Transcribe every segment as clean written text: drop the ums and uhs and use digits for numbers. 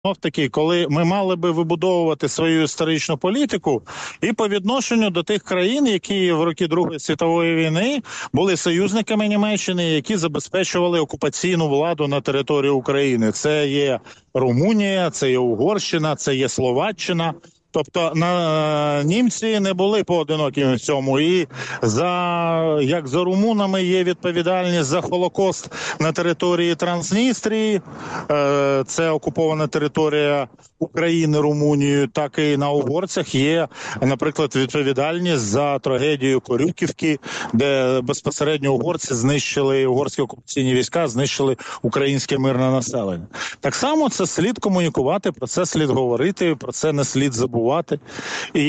Таки, коли ми мали би вибудовувати свою історичну політику і по відношенню до тих країн, які в роки Другої світової війни були союзниками Німеччини, які забезпечували окупаційну владу на території України. Це є Румунія, це є Угорщина, це є Словаччина. Тобто німці не були поодинокими в цьому. І як за румунами є відповідальність за Холокост на території Трансністрії, це окупована територія України Румунією, так і на угорцях є, наприклад, відповідальність за трагедію Корюківки, де безпосередньо угорські окупаційні війська знищили українське мирне населення. Так само це слід комунікувати, про це слід говорити, про це не слід забувати. І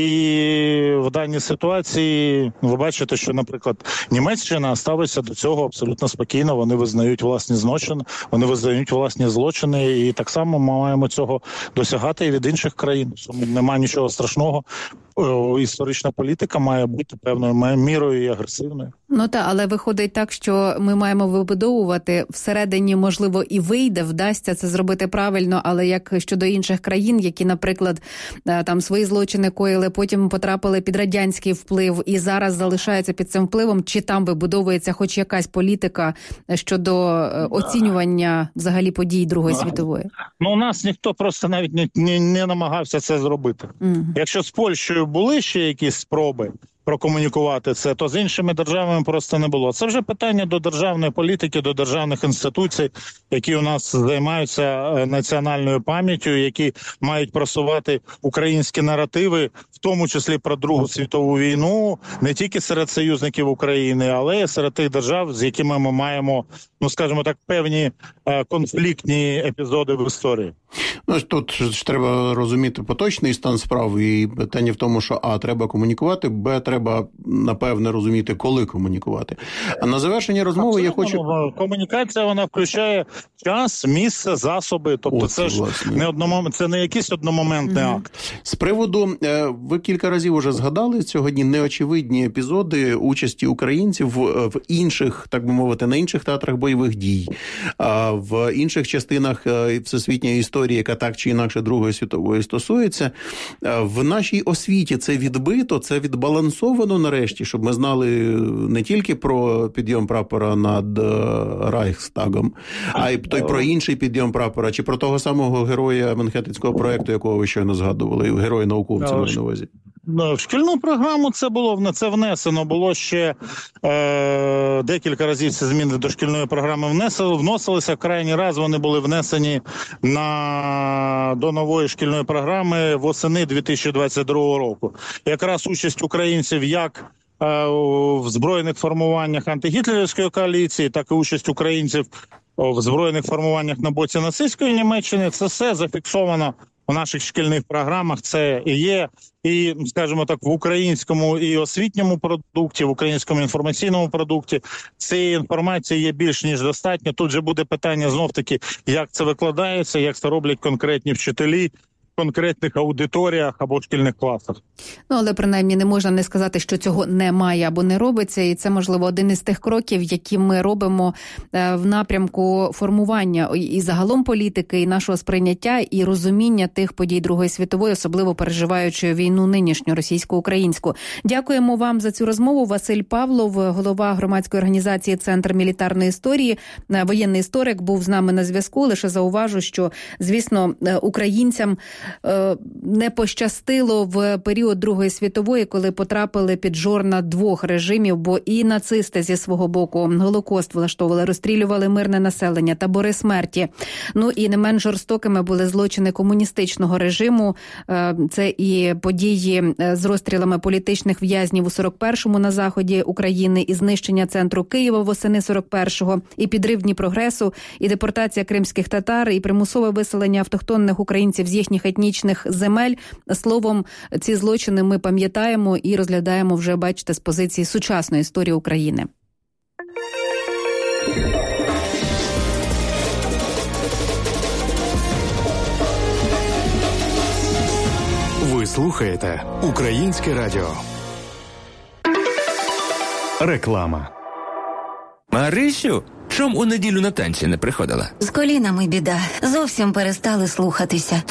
в даній ситуації ви бачите, що, наприклад, Німеччина ставиться до цього абсолютно спокійно, вони визнають власні злочини, вони визнають власні злочини, і так само ми маємо цього досягати і від інших країн. Немає нічого страшного. Історична політика має бути певною мірою і агресивною. Ну так, але виходить так, що ми маємо вибудовувати всередині, можливо, і вийде, вдасться це зробити правильно, але як щодо інших країн, які, наприклад, там свої злочини коїли, потім потрапили під радянський вплив і зараз залишаються під цим впливом, чи там вибудовується хоч якась політика щодо оцінювання взагалі подій Другої світової? Ну, у нас ніхто просто навіть не намагався це зробити. Якщо з Польщею були ще якісь спроби прокомунікувати це, то з іншими державами просто не було. Це вже питання до державної політики, до державних інституцій, які у нас займаються національною пам'яттю, які мають просувати українські наративи, в тому числі про Другу світову війну, не тільки серед союзників України, але й серед тих держав, з якими ми маємо, ну, скажімо так, певні конфліктні епізоди в історії. Ну, тут ж треба розуміти поточний стан справ, і питання в тому, що треба комунікувати, треба, напевне, розуміти, коли комунікувати. А на завершення розмови я хочу... Комунікація, вона включає час, місце, засоби, тобто це ж це не якийсь одномоментний акт. З приводу, ви кілька разів уже згадали сьогодні неочевидні епізоди участі українців в інших, так би мовити, на інших театрах бойових дій, в інших частинах всесвітньої історії, яка так чи інакше Другої світової стосується. В нашій освіті це відбито, це відбалансовано нарешті, щоб ми знали не тільки про підйом прапора над Райхстагом, а й про інший підйом прапора, чи про того самого героя Манхеттенського проєкту, якого ви щойно згадували, героя-науковця на увазі. В шкільну програму це внесено було ще декілька разів. Ці зміни до шкільної програми вносилися. Крайній раз вони були внесені до нової шкільної програми восени 2022 року. Якраз участь українців як в збройних формуваннях антигітлерівської коаліції, так і участь українців в збройних формуваннях на боці нацистської Німеччини. Це все зафіксовано у наших шкільних програмах. Це і є, і, скажімо так, в українському і освітньому продукті, в українському інформаційному продукті цієї інформації є більш ніж достатньо. Тут же буде питання знов-таки, як це викладається, як це роблять конкретні вчителі в конкретних аудиторіях або в шкільних класах. Ну, але принаймні не можна не сказати, що цього немає або не робиться, і це, можливо, один із тих кроків, які ми робимо в напрямку формування і загалом політики, і нашого сприйняття, і розуміння тих подій Другої світової, особливо переживаючи війну нинішню російсько-українську. Дякуємо вам за цю розмову. Василь Павлов, голова громадської організації «Центр мілітарної історії», воєнний історик, був з нами на зв'язку. Лише зауважу, що, звісно, українцям не пощастило в період Другої світової, коли потрапили під жорна двох режимів, бо і нацисти зі свого боку Голокост влаштовували, розстрілювали мирне населення, табори смерті. Ну і не менш жорстокими були злочини комуністичного режиму. Це і події з розстрілами політичних в'язнів у 41-му на заході України, і знищення центру Києва восени 41-го, і підрив Дніпрогресу, і депортація кримських татар, і примусове виселення автохтонних українців з їхніх етнічних земель. Словом, ці злочини ми пам'ятаємо і розглядаємо вже, бачите, з позиції сучасної історії України. Ви слухаєте Українське радіо. Реклама. Марисю, Чом у неділю на танці не приходила? З колінами біда. Зовсім перестали слухатися.